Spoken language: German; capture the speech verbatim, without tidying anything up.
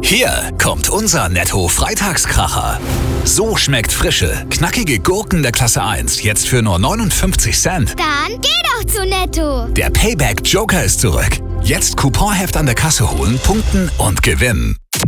Hier kommt unser Netto-Freitagskracher. So schmeckt frische, knackige Gurken der Klasse eins jetzt für nur neunundfünfzig Cent. Dann geh doch zu Netto. Der Payback Joker ist zurück. Jetzt Couponheft an der Kasse holen, punkten und gewinnen.